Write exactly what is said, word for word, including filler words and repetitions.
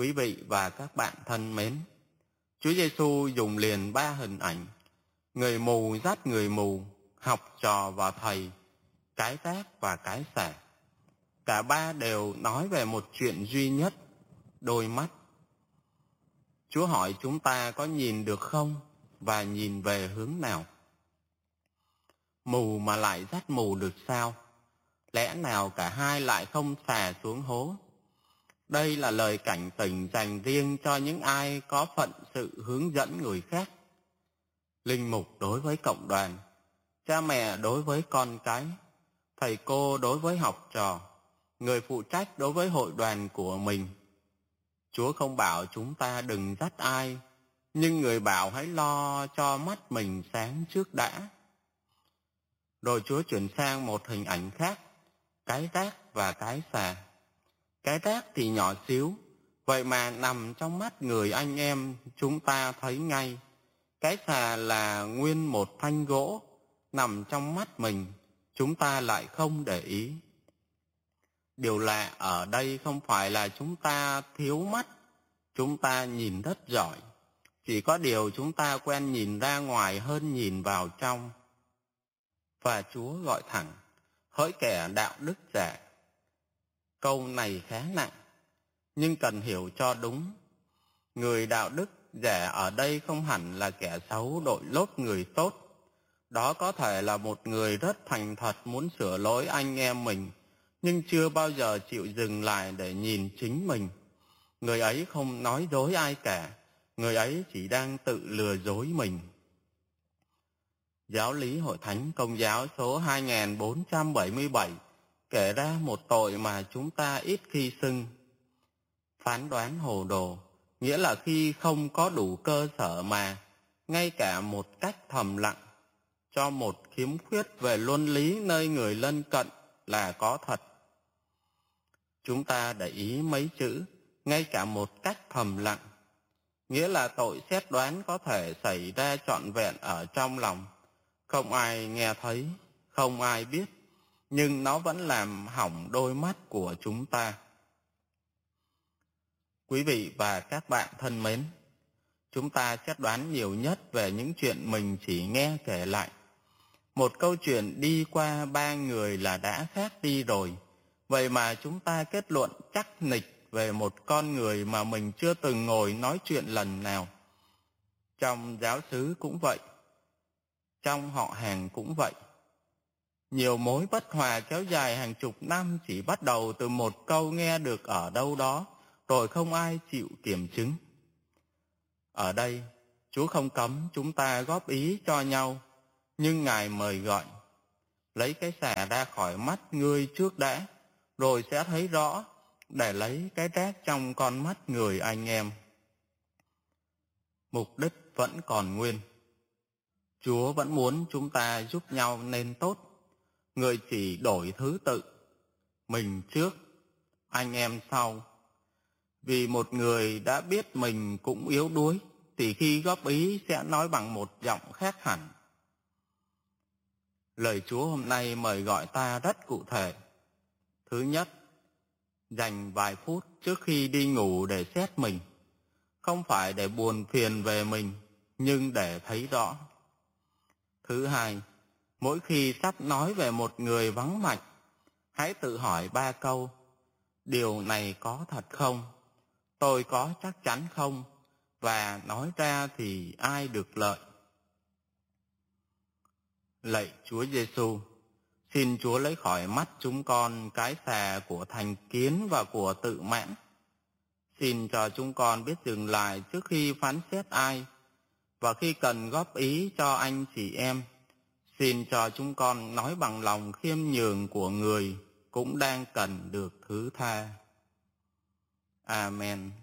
Quý vị và các bạn thân mến, Chúa Giêsu dùng liền ba hình ảnh: người mù dắt người mù, học trò và thầy, cái rác và cái xẻ. Cả ba đều nói về một chuyện duy nhất: đôi mắt. Chúa hỏi chúng ta có nhìn được không và nhìn về hướng nào. Mù mà lại dắt mù được sao? Lẽ nào cả hai lại không xà xuống hố? Đây là lời cảnh tỉnh dành riêng cho những ai có phận sự hướng dẫn người khác. Linh mục đối với cộng đoàn, cha mẹ đối với con cái, thầy cô đối với học trò, người phụ trách đối với hội đoàn của mình. Chúa không bảo chúng ta đừng dắt ai, nhưng người bảo hãy lo cho mắt mình sáng trước đã. Rồi Chúa chuyển sang một hình ảnh khác: cái rác và cái xà. Cái rác thì nhỏ xíu, vậy mà nằm trong mắt người anh em chúng ta thấy ngay. Cái xà là nguyên một thanh gỗ, nằm trong mắt mình, chúng ta lại không để ý. Điều lạ ở đây không phải là chúng ta thiếu mắt, chúng ta nhìn rất giỏi. Chỉ có điều chúng ta quen nhìn ra ngoài hơn nhìn vào trong. Và Chúa gọi thẳng: hỡi kẻ đạo đức giả. Câu này khá nặng, nhưng cần hiểu cho đúng. Người đạo đức giả ở đây không hẳn là kẻ xấu đội lốt người tốt. Đó có thể là một người rất thành thật muốn sửa lỗi anh em mình, nhưng chưa bao giờ chịu dừng lại để nhìn chính mình. Người ấy không nói dối ai cả, người ấy chỉ đang tự lừa dối mình. Giáo lý Hội Thánh Công giáo số hai nghìn bốn trăm bảy mươi bảy kể ra một tội mà chúng ta ít khi xưng: phán đoán hồ đồ, nghĩa là khi không có đủ cơ sở mà, ngay cả một cách thầm lặng, cho một khiếm khuyết về luân lý nơi người lân cận là có thật. Chúng ta để ý mấy chữ ngay cả một cách thầm lặng, nghĩa là tội xét đoán có thể xảy ra trọn vẹn ở trong lòng, không ai nghe thấy, không ai biết, nhưng nó vẫn làm hỏng đôi mắt của chúng ta. Quý vị và các bạn thân mến, chúng ta xét đoán nhiều nhất về những chuyện mình chỉ nghe kể lại. Một câu chuyện đi qua ba người là đã khác đi rồi, vậy mà chúng ta kết luận chắc nịch về một con người mà mình chưa từng ngồi nói chuyện lần nào. Trong giáo xứ cũng vậy, trong họ hàng cũng vậy. Nhiều mối bất hòa kéo dài hàng chục năm chỉ bắt đầu từ một câu nghe được ở đâu đó, rồi không ai chịu kiểm chứng. Ở đây, Chúa không cấm chúng ta góp ý cho nhau, nhưng Ngài mời gọi: lấy cái xà ra khỏi mắt ngươi trước đã, rồi sẽ thấy rõ, để lấy cái rác trong con mắt người anh em. Mục đích vẫn còn nguyên. Chúa vẫn muốn chúng ta giúp nhau nên tốt. Người chỉ đổi thứ tự: mình trước, anh em sau. Vì một người đã biết mình cũng yếu đuối, thì khi góp ý sẽ nói bằng một giọng khác hẳn. Lời Chúa hôm nay mời gọi ta rất cụ thể. Thứ nhất, dành vài phút trước khi đi ngủ để xét mình, không phải để buồn phiền về mình, nhưng để thấy rõ. Thứ hai, mỗi khi sắp nói về một người vắng mặt, hãy tự hỏi ba câu: điều này có thật không? Tôi có chắc chắn không? Và nói ra thì ai được lợi? Lạy Chúa Giêsu, xin Chúa lấy khỏi mắt chúng con cái xà của thành kiến và của tự mãn. Xin cho chúng con biết dừng lại trước khi phán xét ai, và khi cần góp ý cho anh chị em, xin cho chúng con nói bằng lòng khiêm nhường của người cũng đang cần được thứ tha. Amen.